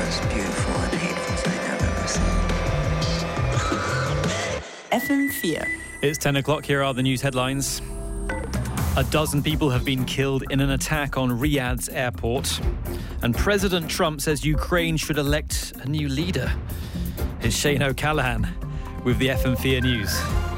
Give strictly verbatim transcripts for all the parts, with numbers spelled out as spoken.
most beautiful and hateful thing I've ever seen. F M four. It's ten o'clock. Here are the news headlines. A dozen people have been killed in an attack on Riyadh's airport. And President Trump says Ukraine should elect a new leader. It's Shane O'Callaghan with the F M four News.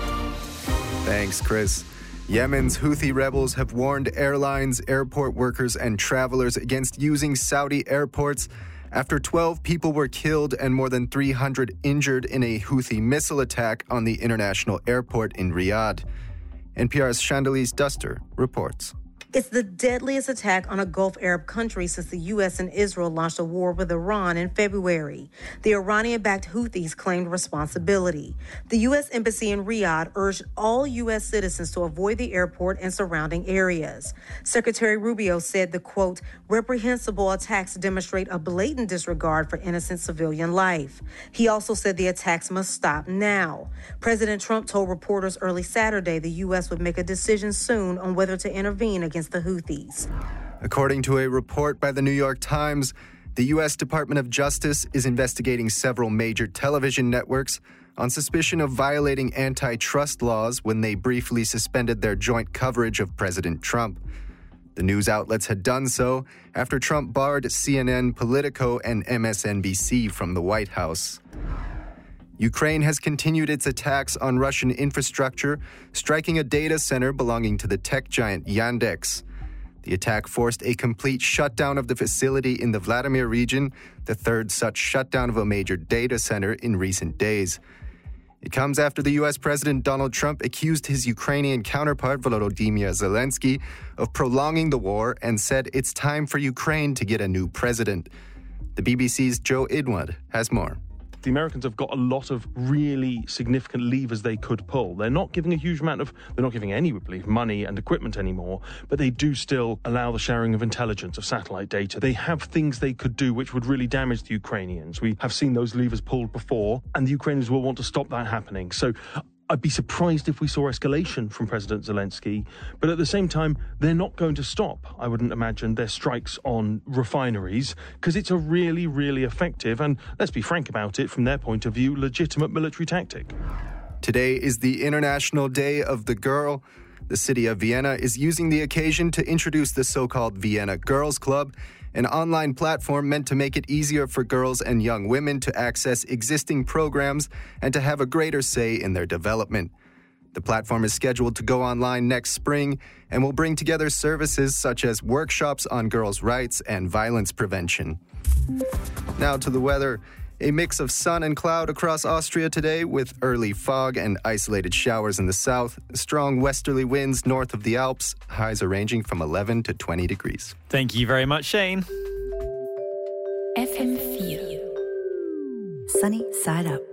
Thanks, Chris. Yemen's Houthi rebels have warned airlines, airport workers, and travelers against using Saudi airports after twelve people were killed and more than three hundred injured in a Houthi missile attack on the international airport in Riyadh. N P R's Chandelize Duster reports. It's the deadliest attack on a Gulf Arab country since the U S and Israel launched a war with Iran in February. The Iranian-backed Houthis claimed responsibility. The U S Embassy in Riyadh urged all U S citizens to avoid the airport and surrounding areas. Secretary Rubio said the, quote, reprehensible attacks demonstrate a blatant disregard for innocent civilian life. He also said the attacks must stop now. President Trump told reporters early Saturday the U S would make a decision soon on whether to intervene against the Houthis. According to a report by the New York Times, the U S Department of Justice is investigating several major television networks on suspicion of violating antitrust laws when they briefly suspended their joint coverage of President Trump. The news outlets had done so after Trump barred C N N, Politico, and M S N B C from the White House. Ukraine has continued its attacks on Russian infrastructure, striking a data center belonging to the tech giant Yandex. The attack forced a complete shutdown of the facility in the Vladimir region, the third such shutdown of a major data center in recent days. It comes after the U S President Donald Trump accused his Ukrainian counterpart Volodymyr Zelensky of prolonging the war and said it's time for Ukraine to get a new president. The B B C's Joe Idwad has more. The Americans have got a lot of really significant levers they could pull. They're not giving a huge amount of, they're not giving any, we believe, money and equipment anymore, but they do still allow the sharing of intelligence, of satellite data. They have things they could do which would really damage the Ukrainians. We have seen those levers pulled before, and the Ukrainians will want to stop that happening. So I'd be surprised if we saw escalation from President Zelensky, but at the same time, they're not going to stop, I wouldn't imagine, their strikes on refineries, because it's a really, really effective, and let's be frank about it, from their point of view, legitimate military tactic. Today is the International Day of the Girl. The city of Vienna is using the occasion to introduce the so-called Vienna Girls Club, an online platform meant to make it easier for girls and young women to access existing programs and to have a greater say in their development. The platform is scheduled to go online next spring and will bring together services such as workshops on girls' rights and violence prevention. Now to the weather. A mix of sun and cloud across Austria today with early fog and isolated showers in the south. Strong westerly winds north of the Alps. Highs are ranging from eleven to twenty degrees. Thank you very much, Shane. F M four. Sunny side up.